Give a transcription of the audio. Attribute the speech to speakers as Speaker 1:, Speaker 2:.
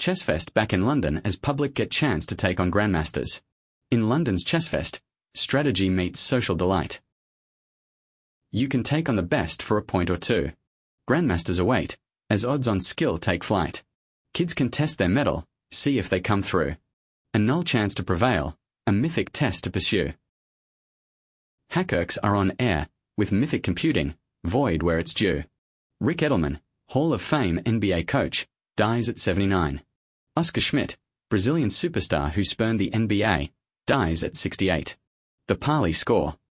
Speaker 1: Chessfest back in London as public get chance to take on grandmasters. In London's Chessfest, strategy meets social delight. You can take on the best for a point or two. Grandmasters await, as odds on skill take flight. Kids can test their mettle, see if they come through. A null chance to prevail, a mythic test to pursue. Hackerks are on air, with mythic computing, void where it's due. Rick Edelman, Hall of Fame NBA coach, dies at 79. Oscar Schmidt, Brazilian superstar who spurned the NBA, dies at 68. The Pali score.